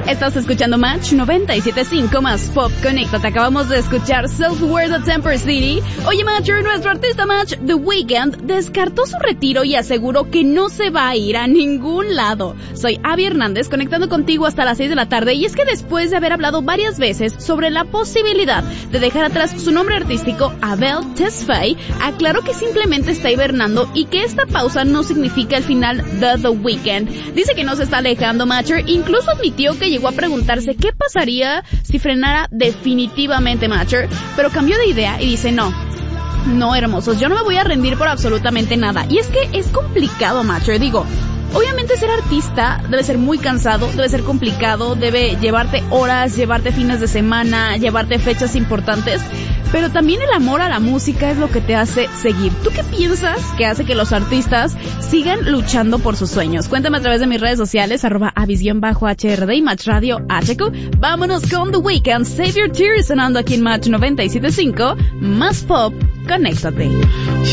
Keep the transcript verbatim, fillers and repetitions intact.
Estás escuchando Match noventa y siete punto cinco más Pop. Conéctate. Acabamos de escuchar Self-Worth at Temper City. Oye, Matcher, nuestro artista Match, The Weeknd, descartó su retiro y aseguró que no se va a ir a ningún lado. Soy Abby Hernández, conectando contigo hasta las seis de la tarde. Y es que después de haber hablado varias veces sobre la posibilidad de dejar atrás su nombre artístico, Abel Tesfaye aclaró que simplemente está hibernando y que esta pausa no significa el final de The Weeknd. Dice que no se está alejando, Matcher. Incluso admitió que llegó a preguntarse qué pasaría si frenara definitivamente, Matcher, pero cambió de idea y dice no. No, hermosos, yo no me voy a rendir por absolutamente nada. Y es que es complicado, Matcher, digo. Obviamente ser artista debe ser muy cansado, debe ser complicado, debe llevarte horas, llevarte fines de semana, llevarte fechas importantes, pero también el amor a la música es lo que te hace seguir. ¿Tú qué piensas que hace que los artistas sigan luchando por sus sueños? Cuéntame a través de mis redes sociales, arroba avis-H R D y Match Radio H Q. Vámonos con The Weeknd, Save Your Tears, sonando aquí en Match noventa y siete punto cinco, más pop, conéctate.